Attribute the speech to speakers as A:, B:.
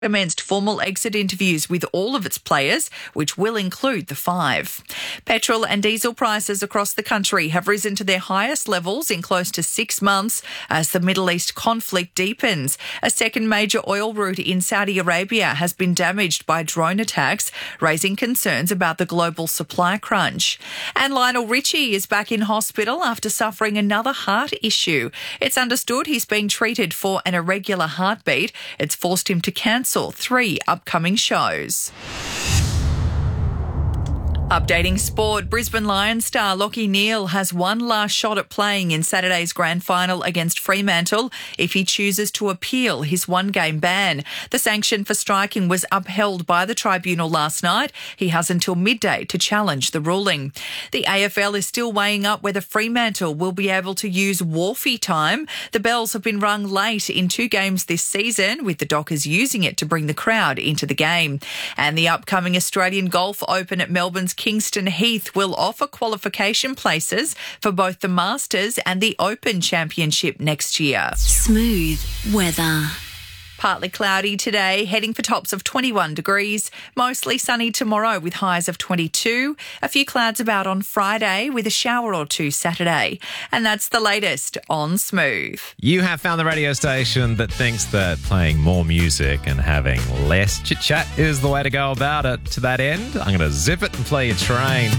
A: commenced formal exit interviews with all of its players, which will include the 5. Petrol and diesel prices across the country have risen to their highest levels in close to 6 months as the Middle East conflict deepens. A second major oil route in Saudi Arabia has been damaged by drone attacks, raising concerns about the global supply crunch. And Lionel Richie is back in hospital after suffering another heart issue. It's understood he's being treated for an irregular heartbeat. It's forced him to cancel 3 upcoming shows. Updating sport, Brisbane Lions star Lachie Neale has one last shot at playing in Saturday's grand final against Fremantle if he chooses to appeal his 1-game ban. The sanction for striking was upheld by the tribunal last night. He has until midday to challenge the ruling. The AFL is still weighing up whether Fremantle will be able to use Wharfie time. The bells have been rung late in 2 games this season, with the Dockers using it to bring the crowd into the game. And the upcoming Australian Golf Open at Melbourne's Kingston Heath will offer qualification places for both the Masters and the Open Championship next year.
B: Smooth weather.
A: Partly cloudy today, heading for tops of 21 degrees. Mostly sunny tomorrow with highs of 22. A few clouds about on Friday with a shower or 2 Saturday. And that's the latest on Smooth.
C: You have found the radio station that thinks that playing more music and having less chit-chat is the way to go about it. To that end, I'm going to zip it and play your train.